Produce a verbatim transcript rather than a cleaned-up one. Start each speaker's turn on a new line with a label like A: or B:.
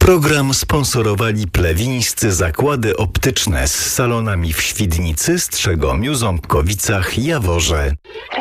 A: Program sponsorowali plewińscy zakłady optyczne z salonami w Świdnicy, Strzegomiu, Ząbkowicach, Jaworze.